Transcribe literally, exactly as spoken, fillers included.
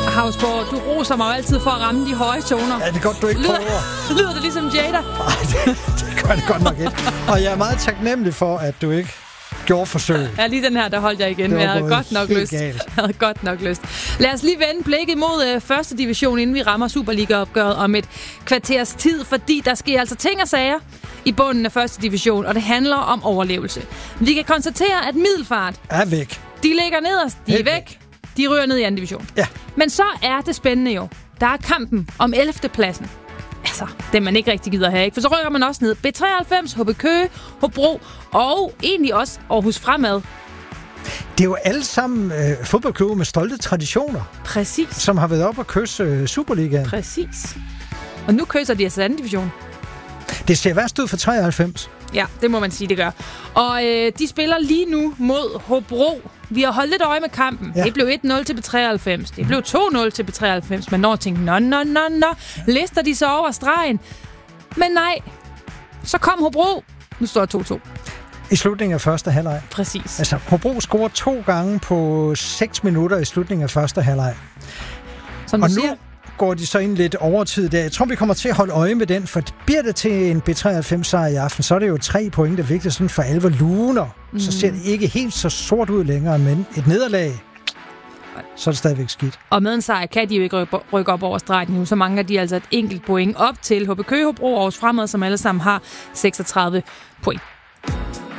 Havsborg, du roser mig altid for at ramme de høje toner. Ja, det er godt, du ikke lyder, prøver. Lyder det ligesom Jada? Nej, det, det gør det godt nok ikke. Og jeg er meget taknemmelig for, at du ikke gjorde forsøg. Ja, lige den her, der holdt jeg igen. Jeg havde godt nok lyst. Jeg havde godt nok lyst. Lad os lige vende blikket mod øh, første division, inden vi rammer Superliga-opgøret om et kvarters tid, fordi der sker altså ting og sager i bunden af første division, og det handler om overlevelse. Vi kan konstatere, at Middelfart er væk. De ligger nederst, de er væk. væk. De ryger ned i anden division. Ja. Men så er det spændende jo. Der er kampen om ellevte pladsen. Altså, det man ikke rigtig gider have, ikke? For så rykker man også ned. B treoghalvfems, H B Køge, Hobro og egentlig også Aarhus Fremad. Det er jo alle sammen øh, fodboldklubber med stolte traditioner. Præcis. Som har været op og kysse øh, Superligaen. Præcis. Og nu kysser de altså anden division. Det ser værst ud for treoghalvfems. Ja, det må man sige, det gør. Og øh, de spiller lige nu mod Hobro. Vi har holdt lidt øje med kampen. Ja. Det blev et nul til B treoghalvfems. Det blev to nul til B treoghalvfems. Men når tænkte, nå, nå, nå, nå, lister de så over stregen. Men nej, så kom Hobro. Nu står det to to. I slutningen af første halvleg. Præcis. Altså, Hobro scorer to gange på seks minutter i slutningen af første halvleg. Som og du nu siger, går de så ind lidt overtid der. Jeg tror, vi kommer til at holde øje med den, for bliver det til en B treoghalvfems-sejr i aften, så er det jo tre point, der er vigtigt sådan for alvor luner. Mm. Så ser det ikke helt så sort ud længere, men et nederlag, så er det stadigvæk skidt. Og med en sejr kan de jo ikke rykke op over stregen nu, så mangler de altså et enkelt point op til H B Køge, Hobro og Aarhus Fremad, som alle sammen har seksogtredive point.